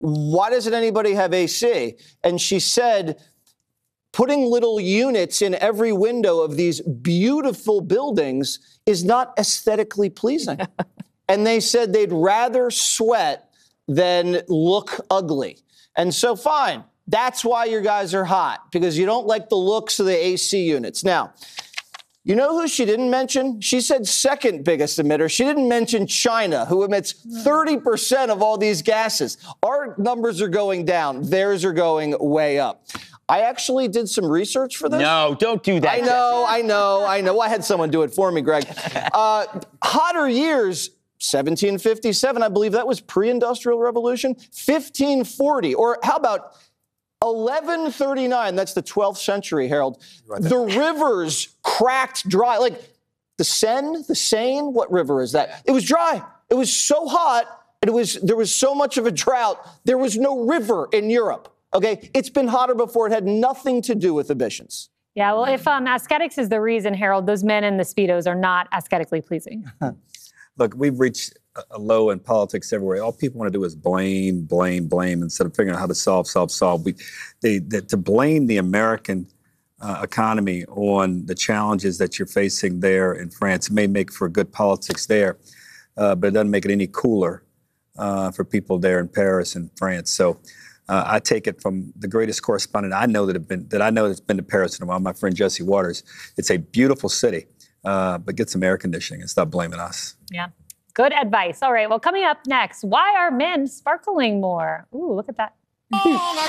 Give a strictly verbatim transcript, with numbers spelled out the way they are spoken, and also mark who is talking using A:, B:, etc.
A: why doesn't anybody have A C? And she said, putting little units in every window of these beautiful buildings is not aesthetically pleasing. And they said they'd rather sweat than look ugly. And so, fine, that's why your guys are hot, because you don't like the looks of the A C units. Now, you know who she didn't mention? She said second biggest emitter. She didn't mention China, who emits thirty percent of all these gases. Our numbers are going down. Theirs are going way up. I actually did some research for this.
B: No, don't do that.
A: I know, I know, I know. I had someone do it for me, Greg. Uh, hotter years, seventeen fifty-seven, I believe that was pre-industrial revolution. fifteen forty, or how about eleven thirty-nine, that's the twelfth century, Harold. The rivers cracked dry. Like the Seine, the Seine, what river is that? It was dry. It was so hot, and it was there was so much of a drought, there was no river in Europe. Okay? It's been hotter before. It had nothing to do with emissions.
C: Yeah, well, if um, aesthetics is the reason, Harold, those men in the Speedos are not aesthetically pleasing.
D: Look, we've reached a low in politics everywhere. All people want to do is blame, blame, blame instead of figuring out how to solve, solve, solve. We, they, they, to blame the American uh, economy on the challenges that you're facing there in France may make for good politics there, uh, but it doesn't make it any cooler uh, for people there in Paris and France. So uh, I take it from the greatest correspondent I know that have been that I know that's been to Paris in a while, my friend Jesse Waters. It's a beautiful city, uh, but get some air conditioning and stop blaming us.
C: Yeah. Good advice. All right. Well, coming up next, why are men sparkling more? Ooh, look at that.